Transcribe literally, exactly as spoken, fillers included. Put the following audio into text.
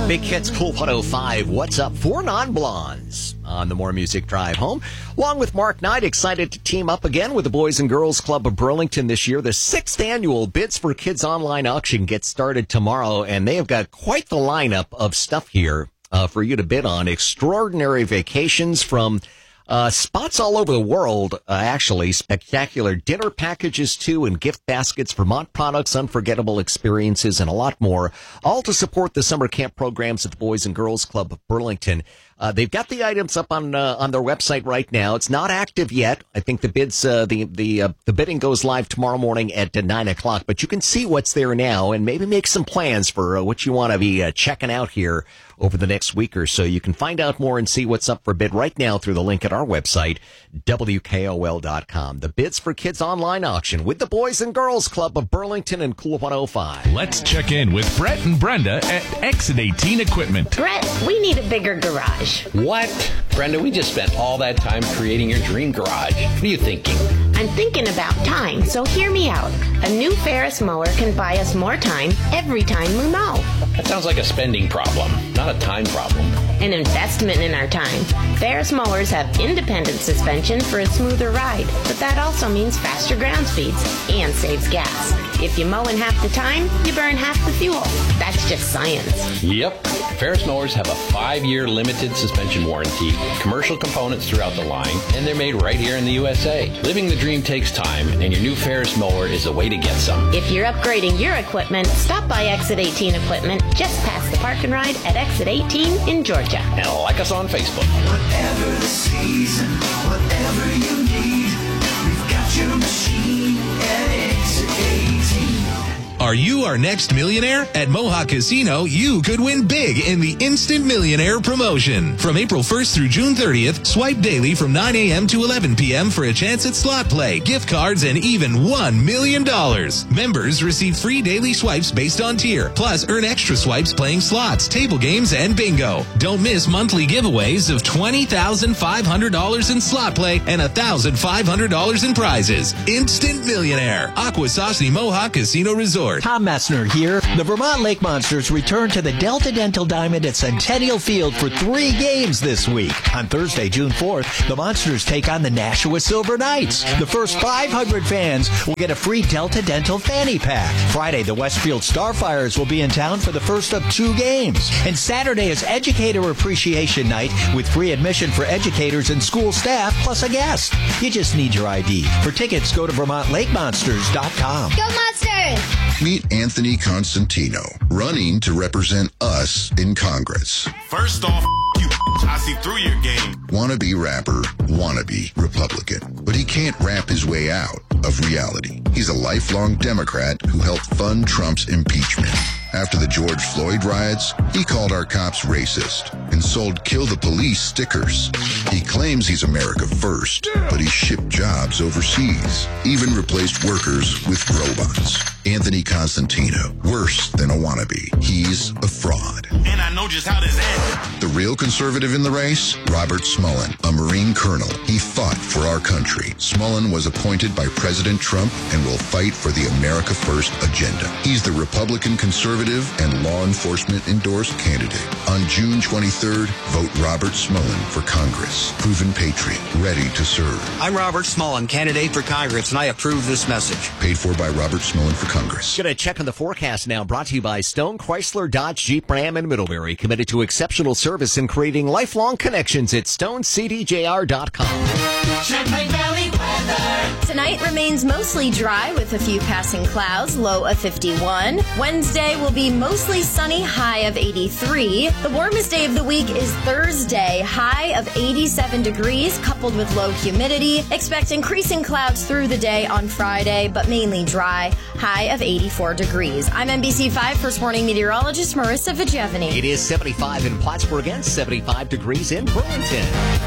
Big Hits Cool one oh five. What's up? Four non-blondes on the More Music Drive Home. Along with Mark Knight, excited to team up again with the Boys and Girls Club of Burlington this year. The sixth annual Bids for Kids online auction gets started tomorrow, and they have got quite the lineup of stuff here uh, for you to bid on. Extraordinary vacations from Uh, spots all over the world, uh, actually. Spectacular dinner packages, too, and gift baskets, Vermont products, unforgettable experiences, and a lot more. All to support the summer camp programs at the Boys and Girls Club of Burlington. Uh, they've got the items up on uh, on their website right now. It's not active yet. I think the bids, uh, the the uh, the bidding goes live tomorrow morning at uh, nine o'clock. But you can see what's there now and maybe make some plans for uh, what you want to be uh, checking out here over the next week or so. You can find out more and see what's up for bid right now through the link at our website, W K O L dot com. The Bids for Kids online auction with the Boys and Girls Club of Burlington and Cool one oh five. Let's check in with Brett and Brenda at Exit eighteen Equipment. Brett, we need a bigger garage. What? Brenda, we just spent all that time creating your dream garage. What are you thinking? I'm thinking about time, so hear me out. A new Ferris mower can buy us more time every time we mow. That sounds like a spending problem, not a time problem. An investment in our time. Ferris mowers have independent suspension for a smoother ride, but that also means faster ground speeds and saves gas. If you mow in half the time, you burn half the fuel. That's just science. Yep. Ferris mowers have a five-year limited suspension warranty, commercial components throughout the line, and they're made right here in the U S A. Living the dream takes time, and your new Ferris mower is a way to get some. If you're upgrading your equipment, stop by Exit eighteen Equipment just past the park and ride at Exit eighteen in Georgia. And like us on Facebook. Whatever the season, whatever you need, we've got your machine at Exit eighteen. Are you our next millionaire? At Mohawk Casino, you could win big in the Instant Millionaire promotion. From April first through June thirtieth, swipe daily from nine a.m. to eleven p.m. for a chance at slot play, gift cards, and even one million dollars. Members receive free daily swipes based on tier, plus earn extra swipes playing slots, table games, and bingo. Don't miss monthly giveaways of twenty thousand five hundred dollars in slot play and one thousand five hundred dollars in prizes. Instant Millionaire. Akwesasne Mohawk Casino Resort. Tom Messner here. The Vermont Lake Monsters return to the Delta Dental Diamond at Centennial Field for three games this week. On Thursday, June fourth, the Monsters take on the Nashua Silver Knights. The first five hundred fans will get a free Delta Dental fanny pack. Friday, the Westfield Starfires will be in town for the first of two games. And Saturday is Educator Appreciation Night with free admission for educators and school staff, plus a guest. You just need your I D. For tickets, go to Vermont Lake Monsters dot com. Go Monsters! Meet Anthony Constantino, running to represent us in Congress. First off, you, I see through your game. Wannabe rapper, wannabe Republican. But he can't rap his way out of reality. He's a lifelong Democrat who helped fund Trump's impeachment. After the George Floyd riots, he called our cops racist and sold Kill the Police stickers. He claims he's America first, but he shipped jobs overseas, even replaced workers with robots. Anthony Constantino, worse than a wannabe. He's a fraud. And I know just how this ends. The real conservative in the race? Robert Smullen, a Marine colonel. He fought for our country. Smullen was appointed by President Trump and will fight for the America First agenda. He's the Republican conservative and law enforcement endorsed candidate. On June twenty-third, vote Robert Smullen for Congress. Proven patriot, ready to serve. I'm Robert Smullen, candidate for Congress, and I approve this message. Paid for by Robert Smullen for Congress. Going to check on the forecast now, brought to you by Stone, Chrysler, Dodge, Jeep, Ram, and Middlebury. Committed to exceptional service and creating lifelong connections at stone c d j r dot com. Champlain Valley weather. Tonight remains mostly dry with a few passing clouds, low of fifty-one. Wednesday will be mostly sunny, high of eighty-three. The warmest day of the week is Thursday, high of eighty-seven degrees, coupled with low humidity. Expect increasing clouds through the day on Friday, but mainly dry, high of eighty-four degrees. I'm N B C five First Warning meteorologist Marissa Vigevany. It is seventy-five in Plattsburgh and seventy-five degrees in Burlington.